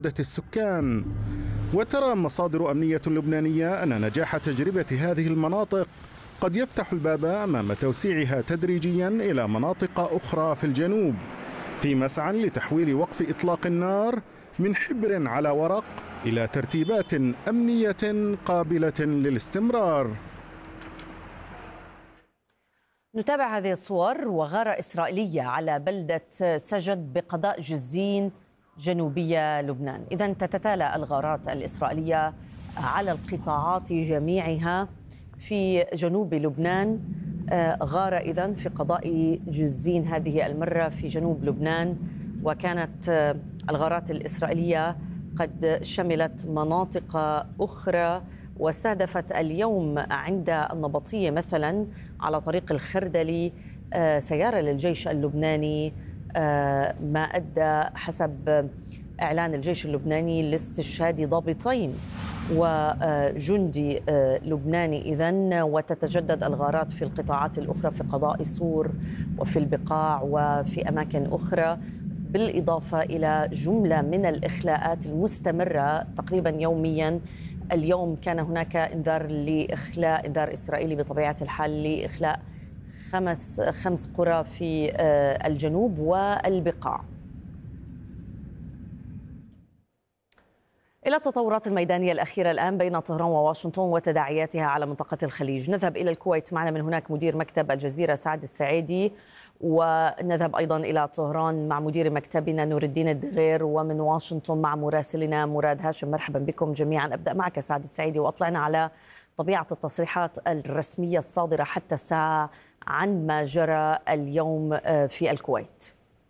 السكان. وترى مصادر أمنية لبنانية أن نجاح تجربة هذه المناطق قد يفتح الباب أمام توسيعها تدريجيا إلى مناطق أخرى في الجنوب، في مسعى لتحويل وقف إطلاق النار من حبر على ورق إلى ترتيبات أمنية قابلة للاستمرار. نتابع هذه الصور. وغارة إسرائيلية على بلدة سجد بقضاء جزين جنوبية لبنان. إذن تتتالى الغارات الإسرائيلية على القطاعات جميعها في جنوب لبنان. غارة إذن في قضاء جزين هذه المرة في جنوب لبنان، وكانت الغارات الإسرائيلية قد شملت مناطق أخرى واستهدفت اليوم عند النبطية مثلا على طريق الخردلي سيارة للجيش اللبناني، ما أدى حسب إعلان الجيش اللبناني لاستشهاد ضابطين وجندي لبناني إذن. وتتجدد الغارات في القطاعات الأخرى في قضاء صور وفي البقاع وفي أماكن أخرى، بالإضافة إلى جملة من الإخلاءات المستمرة تقريبا يوميا. اليوم كان هناك إنذار إسرائيلي بطبيعة الحال لإخلاء خمس قرى في الجنوب والبقاع. إلى التطورات الميدانية الأخيرة الآن بين طهران وواشنطن وتداعياتها على منطقة الخليج. نذهب إلى الكويت، معنا من هناك مدير مكتب الجزيرة سعد السعيدي، ونذهب أيضا إلى طهران مع مدير مكتبنا نور الدين الدغير، ومن واشنطن مع مراسلنا مراد هاشم. مرحبا بكم جميعا. أبدأ معك سعد السعيدي، وأطلعنا على طبيعة التصريحات الرسمية الصادرة حتى الساعة عن ما جرى اليوم في الكويت.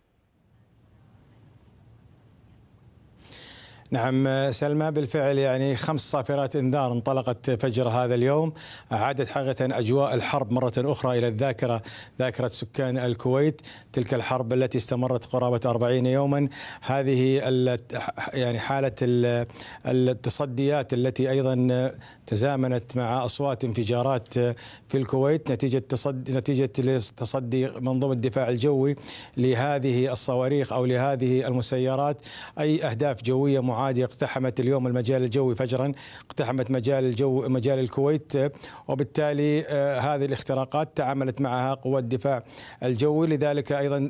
نعم سلمى، بالفعل يعني 5 صافرات انذار انطلقت فجر هذا اليوم، عادت حقيقة أجواء الحرب مرة أخرى إلى الذاكرة، ذاكرة سكان الكويت، تلك الحرب التي استمرت قرابة 40 يوما. هذه يعني حالة التصديات التي أيضا تزامنت مع أصوات انفجارات في الكويت نتيجة تصدي منظومة الدفاع الجوي لهذه الصواريخ أو لهذه المسيرات. أي أهداف جوية معادية اقتحمت اليوم المجال الجوي فجرا، اقتحمت مجال الكويت، وبالتالي هذه الاختراقات تعاملت معها قوات الدفاع الجوي. لذلك أيضا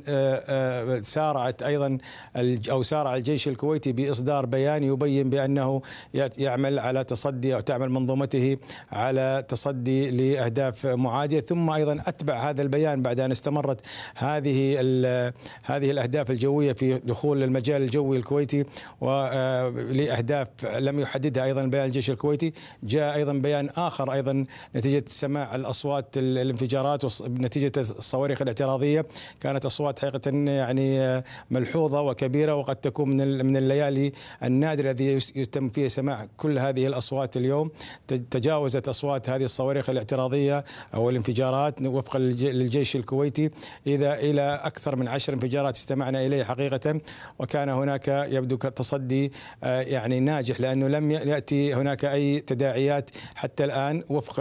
سارع الجيش الكويتي بإصدار بيان يبين بأنه يعمل على تصدي أو تعمل منظومته على تصدي لأهداف معادية. ثم أيضا أتبع هذا البيان بعد أن استمرت هذه الأهداف الجوية في دخول المجال الجوي الكويتي ولأهداف لم يحددها أيضا بيان الجيش الكويتي، جاء أيضا بيان آخر أيضا نتيجة سماع الأصوات الانفجارات نتيجة الصواريخ الاعتراضية. كانت أصوات حقيقة يعني ملحوظة وكبيرة، وقد تكون من الليالي النادرة الذي يتم فيها سماع كل هذه الأصوات اليوم. تجاوزت أصوات هذه الصواريخ الاعتراضية أو الانفجارات وفقا للجيش الكويتي إلى أكثر من 10 انفجارات استمعنا إليه حقيقة. وكان هناك يبدو تصدي يعني ناجح، لأنه لم يأتي هناك أي تداعيات حتى الآن وفق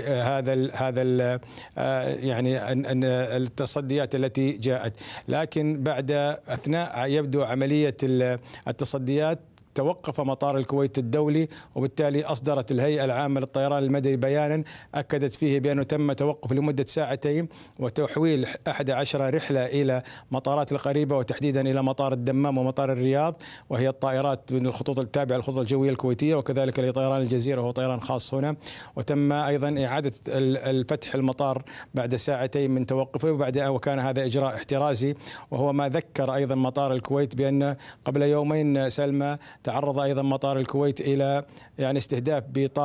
هذا يعني التصديات التي جاءت. لكن أثناء يبدو عملية التصديات توقف مطار الكويت الدولي، وبالتالي أصدرت الهيئة العامة للطيران المدني بيانا أكدت فيه بأنه تم توقف لمدة 2 ساعتين وتحويل 11 رحلة إلى مطارات القريبة، وتحديدا إلى مطار الدمام ومطار الرياض، وهي الطائرات من الخطوط التابعة للخطوط الجوية الكويتية، وكذلك لطيران الجزيرة وهو طيران خاص هنا. وتم أيضا إعادة الفتح المطار بعد 2 ساعتين من توقفه، وكان هذا إجراء احترازي، وهو ما ذكر أيضا مطار الكويت بأن قبل يومين سلمى تعرض أيضا مطار الكويت إلى يعني استهداف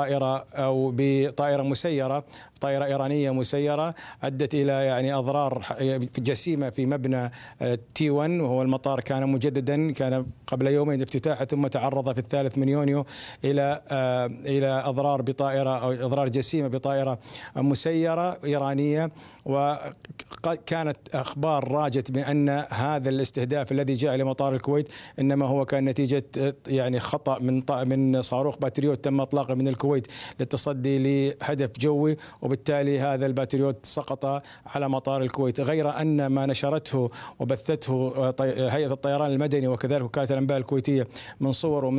بطائرة مسيرة، طائرة إيرانية مسيرة أدت إلى يعني أضرار جسيمة في مبنى T1، وهو المطار كان مجددا، كان قبل يومين افتتاحه، ثم تعرض في 3 يونيو إلى أضرار بطائرة أو أضرار جسيمة بطائرة مسيرة إيرانية. وكانت أخبار راجت بأن هذا الاستهداف الذي جاء لمطار الكويت إنما هو كان نتيجة يعني خطأ من صاروخ باتريوت تم إطلاقه من الكويت للتصدي لهدف جوي، وبالتالي هذا الباتريوت سقط على مطار الكويت. غير أن ما نشرته وبثته هيئة الطيران المدني وكذلك وكالة الأنباء الكويتية من صور ومن